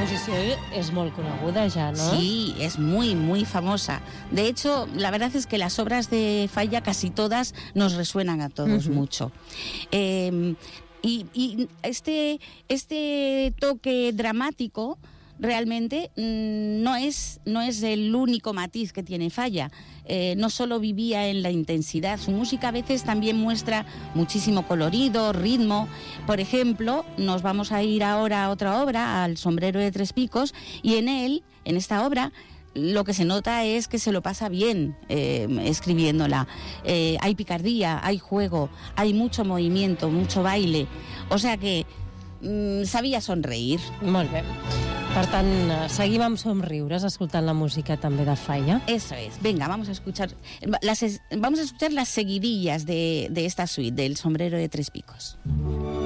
composició és molt coneguda ja, ¿no? Sí, es muy, muy famosa. De hecho, la verdad es que las obras de Falla, casi todas, nos resuenan a todos mucho. Y este toque dramático realmente no es el único matiz que tiene Falla. No solo vivía en la intensidad, su música a veces también muestra muchísimo colorido, ritmo. Por ejemplo, nos vamos a ir ahora a otra obra, al Sombrero de Tres Picos, y en esta obra, lo que se nota es que se lo pasa bien escribiéndola. Hay picardía, hay juego, hay mucho movimiento, mucho baile. O sea que sabia sonreír. Molt bé. Per tant, seguim amb somriures escoltant la música també de Falla. Eso es. Venga, vamos a escuchar las seguidillas de esta suite del Sombrero de Tres Picos.